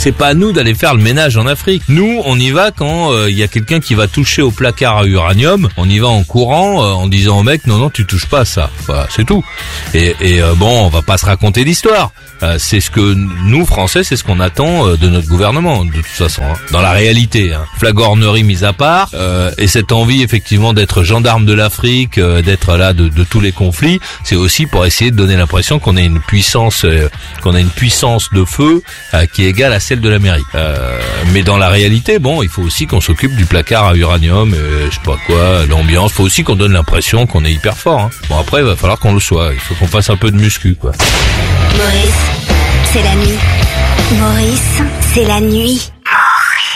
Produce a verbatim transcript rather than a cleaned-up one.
c'est pas à nous d'aller faire le ménage en Afrique. Nous, on y va quand il euh, y a quelqu'un qui va toucher au placard à uranium. On y va en courant, euh, en disant au mec, non, non, tu touches pas à ça. Voilà, c'est tout. Et, et euh, bon, on va pas se raconter d'histoire. Euh, c'est ce que nous, Français, c'est ce qu'on attend euh, de notre gouvernement, de toute façon, hein. Dans la réalité, hein. Flagornerie mise à part, euh, et cette envie, effectivement, d'être gendarme de l'Afrique, euh, d'être là de, de tous les conflits, c'est aussi pour essayer de donner l'impression qu'on a une puissance, euh, qu'on a une puissance de feu euh, qui est égale à celle de l'Amérique. Euh, mais dans la réalité, bon, il faut aussi qu'on s'occupe du placard à uranium, euh, je sais pas quoi, l'ambiance. Il faut aussi qu'on donne l'impression qu'on est hyper fort, hein. Bon, après, il va falloir qu'on le soit. Il faut qu'on fasse un peu de muscu, quoi. Maurice, c'est la nuit. Maurice, c'est la nuit.